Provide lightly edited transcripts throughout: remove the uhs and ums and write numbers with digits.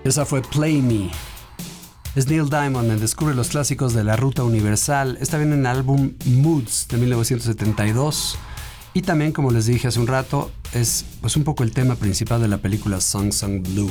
Esa fue Play Me. Es Neil Diamond en Descubre los clásicos de la Ruta Universal. Está bien en el álbum Moods de 1972. Y también, como les dije hace un rato, es pues un poco el tema principal de la película Song Song Blue.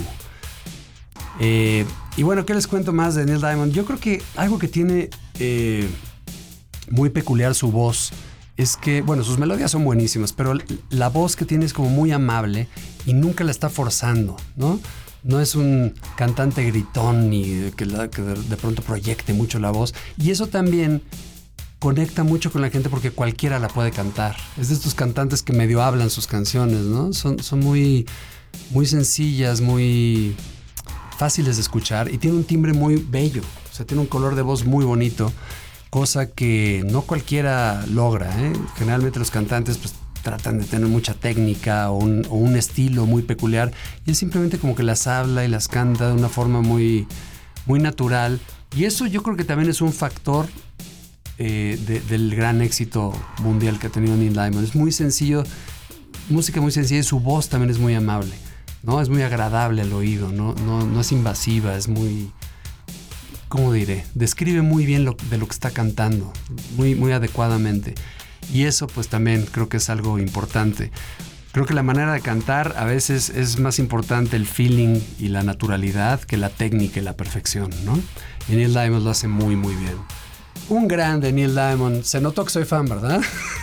Y bueno, ¿qué les cuento más de Neil Diamond? Yo creo que algo que tiene muy peculiar su voz es que, bueno, sus melodías son buenísimas, pero la voz que tiene es como muy amable y nunca la está forzando, ¿no? No es un cantante gritón ni que de pronto proyecte mucho la voz. Y eso también conecta mucho con la gente porque cualquiera la puede cantar. Es de estos cantantes que medio hablan sus canciones, ¿no? Son muy, muy sencillas, muy fáciles de escuchar y tiene un timbre muy bello. O sea, tiene un color de voz muy bonito, cosa que no cualquiera logra, ¿eh? Generalmente los cantantes pues tratan de tener mucha técnica o un estilo muy peculiar y él simplemente como que las habla y las canta de una forma muy, muy natural, y eso yo creo que también es un factor del gran éxito mundial que ha tenido Neil Diamond. Es muy sencillo, música muy sencilla, y su voz también es muy amable, ¿no? Es muy agradable al oído, no es invasiva, es muy, ¿cómo diré? Describe muy bien de lo que está cantando, muy, muy adecuadamente. Y eso pues también creo que es algo importante. Creo que la manera de cantar a veces es más importante el feeling y la naturalidad que la técnica y la perfección, ¿no? Y Neil Diamond lo hace muy, muy bien. Un grande Neil Diamond. Se notó que soy fan, ¿verdad?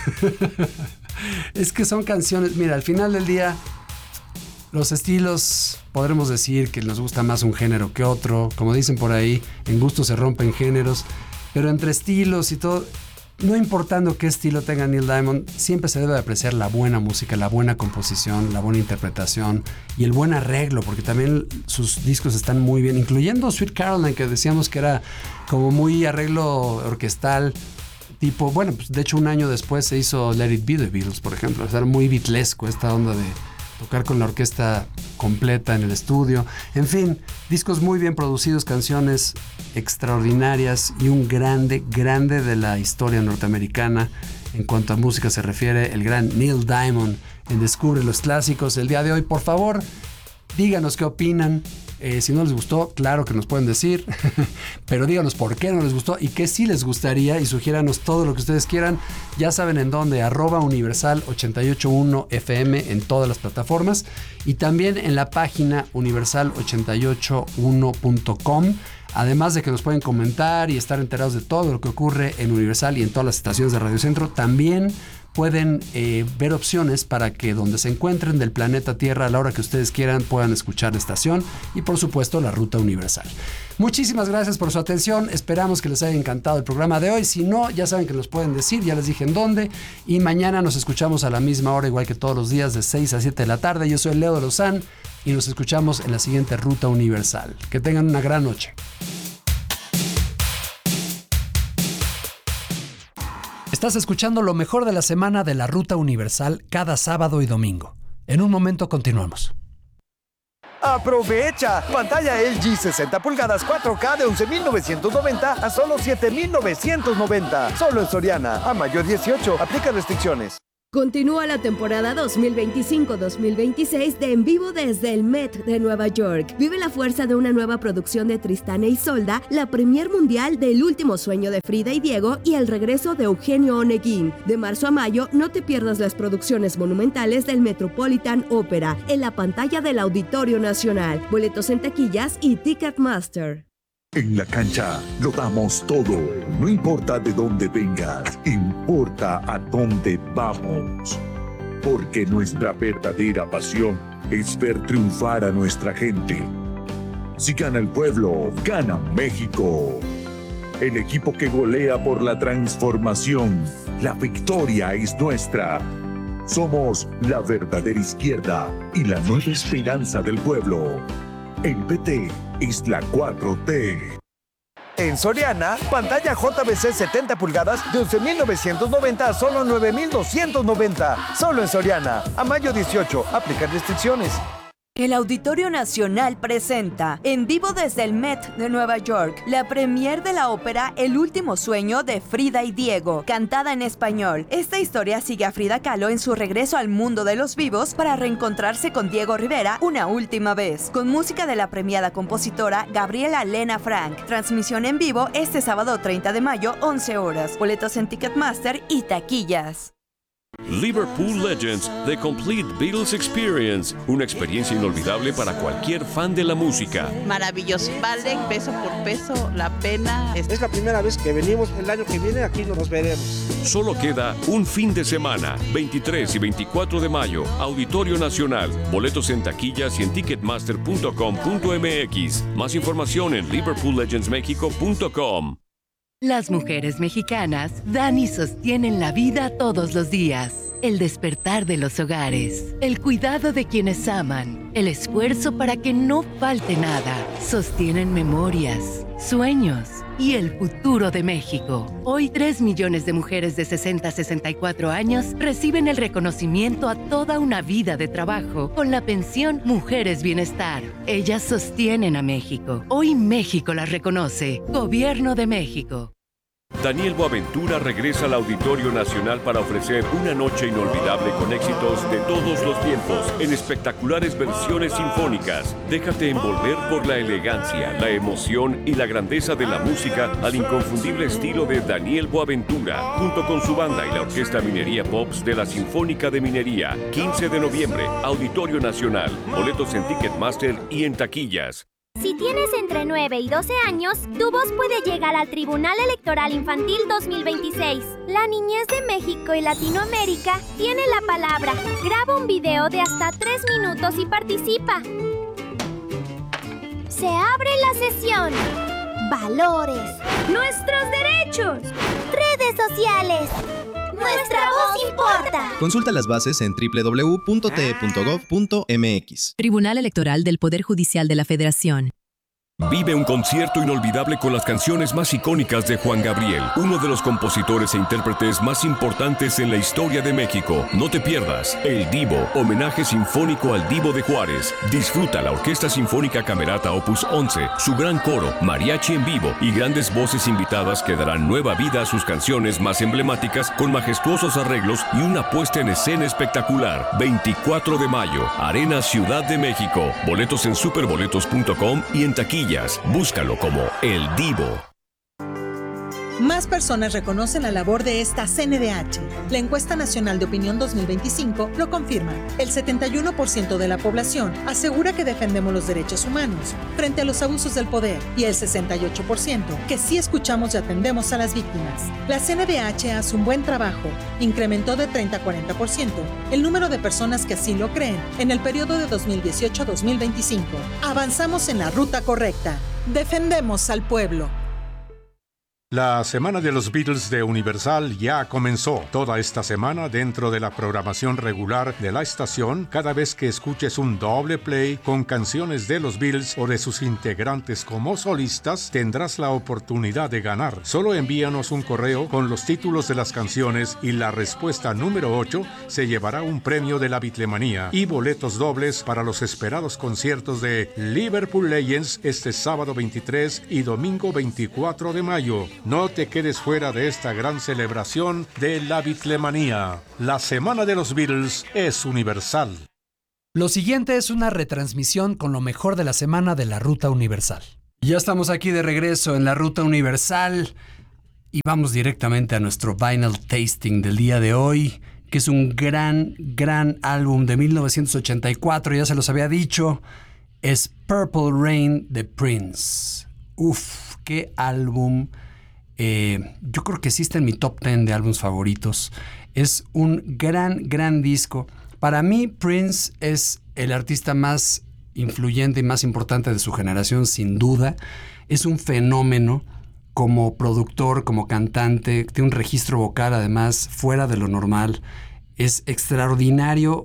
Es que son canciones... Mira, al final del día, los estilos, podremos decir que nos gusta más un género que otro. Como dicen por ahí, en gusto se rompen géneros. Pero entre estilos y todo... No importando qué estilo tenga Neil Diamond, siempre se debe apreciar la buena música, la buena composición, la buena interpretación y el buen arreglo, porque también sus discos están muy bien, incluyendo Sweet Caroline, que decíamos que era como muy arreglo orquestal, tipo, bueno, pues de hecho un año después se hizo Let It Be de Beatles, por ejemplo. O sea, era muy beatlesco esta onda de tocar con la orquesta completa en el estudio. En fin, discos muy bien producidos, canciones extraordinarias y un grande de la historia norteamericana en cuanto a música se refiere, el gran Neil Diamond en Descubre los Clásicos el día de hoy. Por favor, díganos qué opinan. Si no les gustó, claro que nos pueden decir, pero díganos por qué no les gustó y qué sí les gustaría, y sugiéranos todo lo que ustedes quieran. Ya saben en dónde, @universal881 FM en todas las plataformas y también en la página universal881.com. Además de que nos pueden comentar y estar enterados de todo lo que ocurre en Universal y en todas las estaciones de Radio Centro, también pueden ver opciones para que donde se encuentren del planeta Tierra a la hora que ustedes quieran puedan escuchar la estación y por supuesto la Ruta Universal. Muchísimas gracias por su atención, esperamos que les haya encantado el programa de hoy. Si no, ya saben que nos pueden decir, ya les dije en dónde, y mañana nos escuchamos a la misma hora, igual que todos los días, de 6 a 7 de la tarde. Yo soy Leo de Lozán y nos escuchamos en la siguiente Ruta Universal. Que tengan una gran noche. Estás escuchando lo mejor de la semana de la Ruta Universal cada sábado y domingo. En un momento continuamos. ¡Aprovecha! Pantalla LG 60 pulgadas 4K de 11,990 a solo 7,990. Solo en Soriana. A mayo 18. Aplica restricciones. Continúa la temporada 2025-2026 de En Vivo desde el Met de Nueva York. Vive la fuerza de una nueva producción de Tristán e Isolda, la premier mundial de El último sueño de Frida y Diego y el regreso de Eugenio Oneguín. De marzo a mayo, no te pierdas las producciones monumentales del Metropolitan Opera en la pantalla del Auditorio Nacional. Boletos en taquillas y Ticketmaster. En la cancha lo damos todo, no importa de dónde vengas, importa a dónde vamos. Porque nuestra verdadera pasión es ver triunfar a nuestra gente. Si gana el pueblo, gana México. El equipo que golea por la transformación, la victoria es nuestra. Somos la verdadera izquierda y la nueva esperanza del pueblo. El PT es la 4T. En Soriana, pantalla JVC 70 pulgadas de 11,990 a solo 9,290. Solo en Soriana. A mayo 18. Aplica restricciones. El Auditorio Nacional presenta, en vivo desde el Met de Nueva York, la premier de la ópera El último sueño de Frida y Diego, cantada en español. Esta historia sigue a Frida Kahlo en su regreso al mundo de los vivos para reencontrarse con Diego Rivera una última vez, con música de la premiada compositora Gabriela Lena Frank. Transmisión en vivo este sábado 30 de mayo, 11 horas. Boletos en Ticketmaster y taquillas. Liverpool Legends, The Complete Beatles Experience. Una experiencia inolvidable para cualquier fan de la música. Maravilloso. Vale peso por peso la pena. Es la primera vez que venimos. El año que viene aquí nos veremos. Solo queda un fin de semana, 23 y 24 de mayo, Auditorio Nacional. Boletos en taquillas y en ticketmaster.com.mx. Más información en liverpoollegendsmexico.com. Las mujeres mexicanas dan y sostienen la vida todos los días. El despertar de los hogares, el cuidado de quienes aman, el esfuerzo para que no falte nada. Sostienen memorias, sueños y el futuro de México. Hoy 3 millones de mujeres de 60 a 64 años reciben el reconocimiento a toda una vida de trabajo con la pensión Mujeres Bienestar. Ellas sostienen a México. Hoy México las reconoce. Gobierno de México. Daniel Boaventura regresa al Auditorio Nacional para ofrecer una noche inolvidable con éxitos de todos los tiempos en espectaculares versiones sinfónicas. Déjate envolver por la elegancia, la emoción y la grandeza de la música al inconfundible estilo de Daniel Boaventura, junto con su banda y la Orquesta Minería Pops de la Sinfónica de Minería. 15 de noviembre, Auditorio Nacional. Boletos en Ticketmaster y en taquillas. Si tienes entre 9 y 12 años, tu voz puede llegar al Tribunal Electoral Infantil 2026. La niñez de México y Latinoamérica tiene la palabra. Graba un video de hasta 3 minutos y participa. Se abre la sesión. Valores. Nuestros derechos. Redes sociales. Nuestra voz importa. Consulta las bases en www.te.gov.mx. Tribunal Electoral del Poder Judicial de la Federación. Vive un concierto inolvidable con las canciones más icónicas de Juan Gabriel, uno de los compositores e intérpretes más importantes en la historia de México. No te pierdas El Divo, homenaje sinfónico al Divo de Juárez. Disfruta la Orquesta Sinfónica Camerata Opus 11, su gran coro, mariachi en vivo y grandes voces invitadas que darán nueva vida a sus canciones más emblemáticas con majestuosos arreglos y una puesta en escena espectacular. 24 de mayo, Arena Ciudad de México. Boletos en superboletos.com y en taquilla. Búscalo como El Divo. Más personas reconocen la labor de esta CNDH. La Encuesta Nacional de Opinión 2025 lo confirma. El 71% de la población asegura que defendemos los derechos humanos frente a los abusos del poder y el 68% que sí escuchamos y atendemos a las víctimas. La CNDH hace un buen trabajo. Incrementó de 30 a 40% el número de personas que así lo creen en el periodo de 2018 a 2025. Avanzamos en la ruta correcta. Defendemos al pueblo. La Semana de los Beatles de Universal ya comenzó. Toda esta semana, dentro de la programación regular de la estación, cada vez que escuches un doble play con canciones de los Beatles o de sus integrantes como solistas, tendrás la oportunidad de ganar. Solo envíanos un correo con los títulos de las canciones y la respuesta número 8 se llevará un premio de la Beatlemanía y boletos dobles para los esperados conciertos de Liverpool Legends este sábado 23 y domingo 24 de mayo. No te quedes fuera de esta gran celebración de la Beatlemanía. La Semana de los Beatles es universal. Lo siguiente es una retransmisión con lo mejor de la semana de la Ruta Universal. Ya estamos aquí de regreso en la Ruta Universal y vamos directamente a nuestro Vinyl Tasting del día de hoy, que es un gran álbum de 1984, ya se los había dicho. Es Purple Rain de Prince. Uf, qué álbum. Yo creo que sí está en mi top 10 de álbumes favoritos. Es un gran disco. Para mí, Prince es el artista más influyente y más importante de su generación, sin duda. Es un fenómeno como productor, como cantante. Tiene un registro vocal, además, fuera de lo normal. Es extraordinario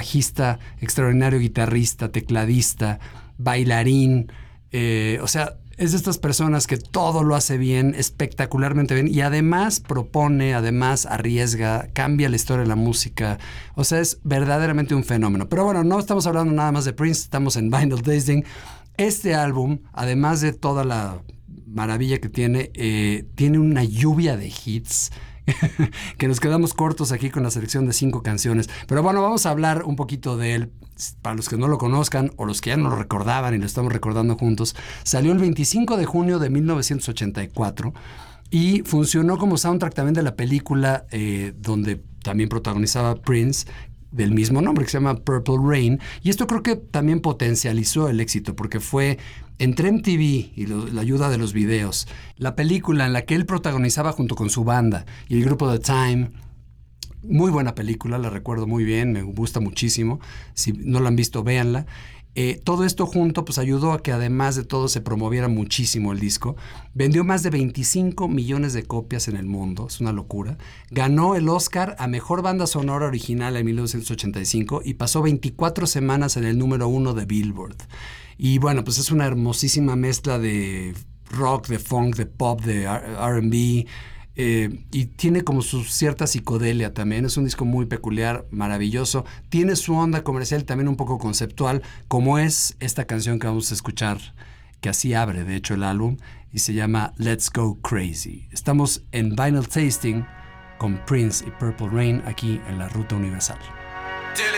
bajista, extraordinario guitarrista, tecladista, bailarín. O sea, Es de estas personas que todo lo hace bien, espectacularmente bien, y además propone, además arriesga, cambia la historia de la música. O sea, es verdaderamente un fenómeno. Pero bueno, no estamos hablando nada más de Prince, estamos en Vinyl Tasting. Este álbum, además de toda la maravilla que tiene una lluvia de hits que nos quedamos cortos aquí con la selección de 5 canciones. Pero bueno, vamos a hablar un poquito de él. Para los que no lo conozcan o los que ya no lo recordaban y lo estamos recordando juntos, salió el 25 de junio de 1984 y funcionó como soundtrack también de la película donde también protagonizaba Prince, del mismo nombre, que se llama Purple Rain. Y esto creo que también potencializó el éxito, porque fue entre MTV y la ayuda de los videos, la película en la que él protagonizaba junto con su banda y el grupo The Time. Muy buena película, la recuerdo muy bien, me gusta muchísimo. Si no la han visto, véanla. Todo esto junto pues ayudó a que además de todo se promoviera muchísimo el disco. Vendió más de 25 millones de copias en el mundo, es una locura. Ganó el Oscar a Mejor Banda Sonora Original en 1985 y pasó 24 semanas en el número 1 de Billboard. Y bueno, pues es una hermosísima mezcla de rock, de funk, de pop, de R&B. Y tiene como su cierta psicodelia también. Es un disco muy peculiar, maravilloso. Tiene su onda comercial también un poco conceptual, como es esta canción que vamos a escuchar, que así abre de hecho el álbum, y se llama Let's Go Crazy. Estamos en Vinyl Tasting con Prince y Purple Rain aquí en la Ruta Universal.